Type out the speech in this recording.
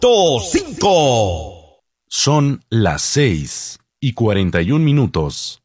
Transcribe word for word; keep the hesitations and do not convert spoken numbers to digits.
cinco. Son las seis y cuarenta y un minutos.